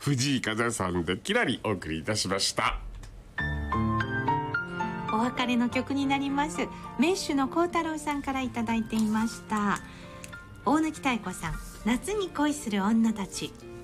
藤井風さんでキラリお送りいたしました。 お別れの曲になります。メッシュの幸太郎さんからいただいていました。大貫妙子さん、夏に恋する女たち。